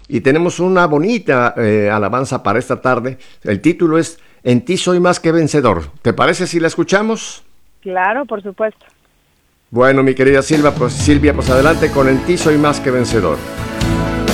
y tenemos una bonita alabanza para esta tarde. El título es En ti soy más que vencedor. ¿Te parece si la escuchamos? Claro, por supuesto. Bueno, mi querida Silvia, pues adelante con En ti soy más que vencedor.